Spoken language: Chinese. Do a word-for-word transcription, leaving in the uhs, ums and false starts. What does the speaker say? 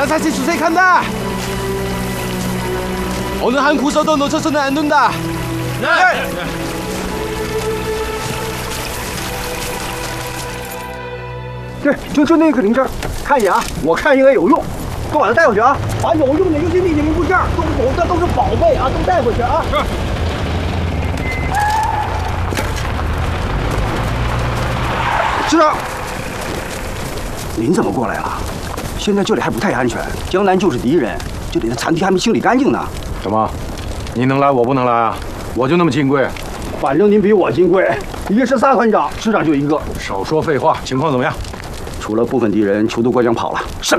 사실 수색한다. 어느 한 구석도 놓쳐서는 안 된다. 네. 对，就就那个零件，看一眼啊，我看应该有用，都把它带回去啊，把有用的游戏力零部件都都这都是宝贝啊，都带回去啊。是。知道。您怎么过来了？现在这里还不太安全，江南就是敌人，这里的残局还没清理干净呢。 什么？你能来，我不能来啊？我就那么金贵？ 反正您比我金贵，一个是三团长，师长就一个。 少说废话，情况怎么样？ 除了部分敌人，全都过江跑了，剩